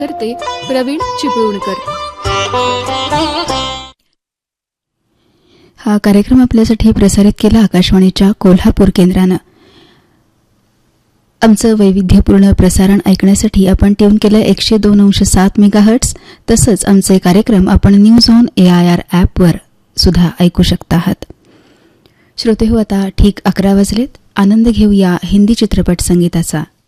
करते प्रवीण चिपळूणकर. हा कार्यक्रम आपल्यासाठी प्रसारित केला आकाशवाणीच्या कोल्हापूर केंद्रानं. आमचं वैविध्यपूर्ण प्रसारण ऐकण्यासाठी आपण ट्यून केलं 102.7 मेगाहर्ट्झ. तसंच आमचे कार्यक्रम आपण न्यूज ऑन AIR ॲपवर सुद्धा ऐकू शकता आहात. श्रोते हो, आता ठीक 11 वाजलेत. आनंद घेऊया हिंदी चित्रपट संगीताचा.